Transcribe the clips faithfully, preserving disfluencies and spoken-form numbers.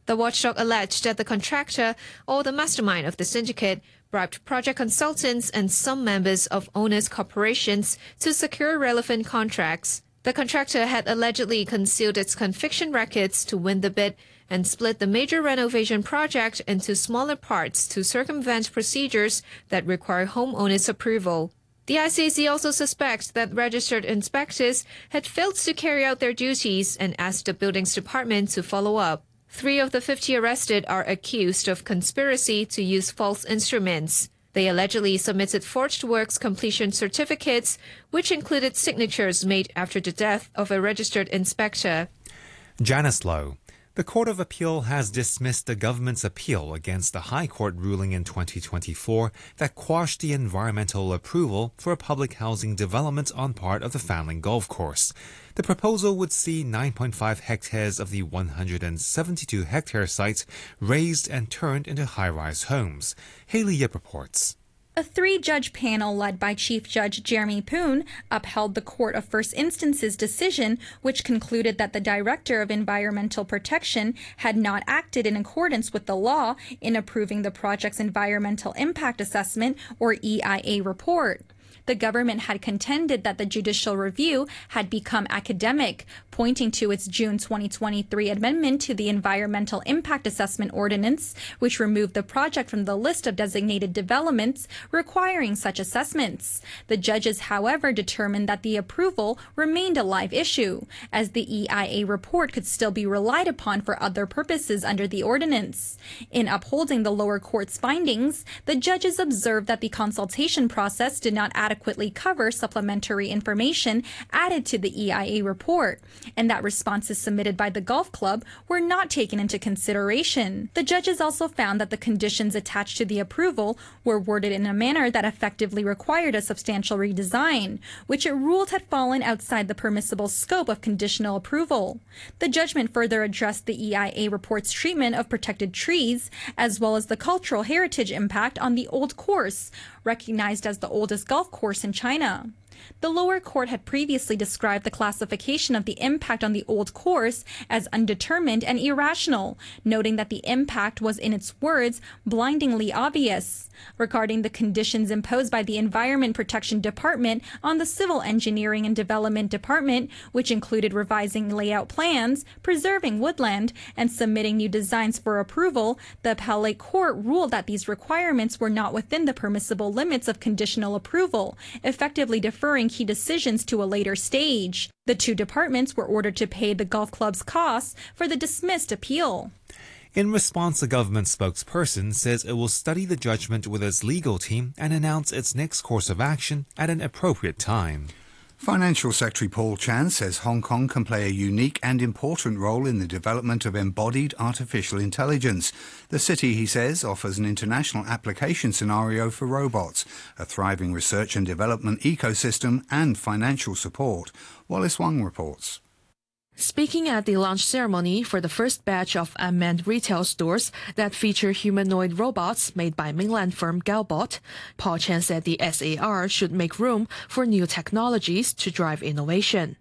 The watchdog alleged that the contractor, or the mastermind of the syndicate, bribed project consultants and some members of owners' corporations to secure relevant contracts. The contractor had allegedly concealed its conviction records to win the bid and split the major renovation project into smaller parts to circumvent procedures that require homeowners' approval. The I C A C also suspects that registered inspectors had failed to carry out their duties and asked the buildings department to follow up. Three of the fifty arrested are accused of conspiracy to use false instruments. They allegedly submitted forged works completion certificates, which included signatures made after the death of a registered inspector. Janice Low. The Court of Appeal has dismissed the government's appeal against the High Court ruling in twenty twenty-four that quashed the environmental approval for a public housing development on part of the Fanling Golf Course. The proposal would see nine point five hectares of the one hundred seventy-two hectare site razed and turned into high-rise homes. Haley Yip reports. A three-judge panel led by Chief Judge Jeremy Poon upheld the Court of First Instance's decision, which concluded that the Director of Environmental Protection had not acted in accordance with the law in approving the project's Environmental Impact Assessment, or E I A, report. The government had contended that the judicial review had become academic, pointing to its June twenty twenty-three amendment to the Environmental Impact Assessment Ordinance, which removed the project from the list of designated developments requiring such assessments. The judges, however, determined that the approval remained a live issue, as the E I A report could still be relied upon for other purposes under the ordinance. In upholding the lower court's findings, the judges observed that the consultation process did not adequately adequately cover supplementary information added to the E I A report, and that responses submitted by the golf club were not taken into consideration. The judges also found that the conditions attached to the approval were worded in a manner that effectively required a substantial redesign, which it ruled had fallen outside the permissible scope of conditional approval. The judgment further addressed the E I A report's treatment of protected trees, as well as the cultural heritage impact on the old course, recognized as the oldest golf course in China. The lower court had previously described the classification of the impact on the old course as undetermined and irrational, noting that the impact was, in its words, blindingly obvious. Regarding the conditions imposed by the Environment Protection Department on the Civil Engineering and Development Department, which included revising layout plans, preserving woodland, and submitting new designs for approval, the appellate court ruled that these requirements were not within the permissible limits of conditional approval, effectively deferring key decisions to a later stage. The two departments were ordered to pay the golf club's costs for the dismissed appeal. In response, the government spokesperson says it will study the judgment with its legal team and announce its next course of action at an appropriate time. Financial Secretary Paul Chan says Hong Kong can play a unique and important role in the development of embodied artificial intelligence. The city, he says, offers an international application scenario for robots, a thriving research and development ecosystem, and financial support. Wallace Wang reports. Speaking at the launch ceremony for the first batch of unmanned retail stores that feature humanoid robots made by mainland firm Galbot, Paul Chan said the S A R should make room for new technologies to drive innovation.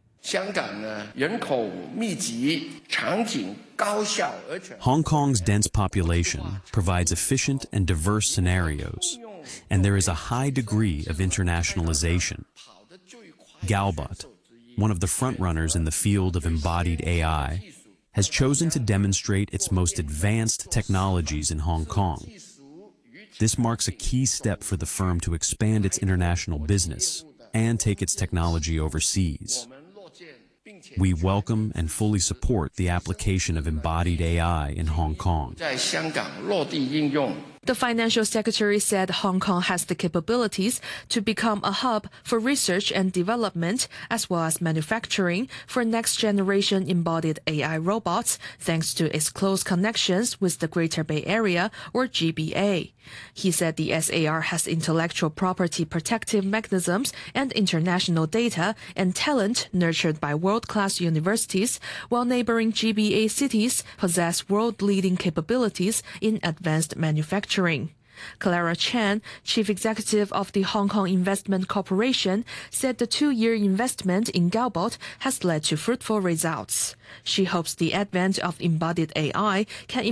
Hong Kong's dense population provides efficient and diverse scenarios, and there is a high degree of internationalization. Galbot, one of the frontrunners in the field of embodied A I, has chosen to demonstrate its most advanced technologies in Hong Kong. This marks a key step for the firm to expand its international business and take its technology overseas. We welcome and fully support the application of embodied A I in Hong Kong. The financial secretary said Hong Kong has the capabilities to become a hub for research and development as well as manufacturing for next-generation embodied A I robots thanks to its close connections with the Greater Bay Area, or G B A. He said the S A R has intellectual property protective mechanisms and international data and talent nurtured by world-class universities, while neighboring G B A cities possess world-leading capabilities in advanced manufacturing. Clara Chan, chief executive of the Hong Kong Investment Corporation, said the two-year investment in Galbot has led to fruitful results. She hopes the advent of embodied A I can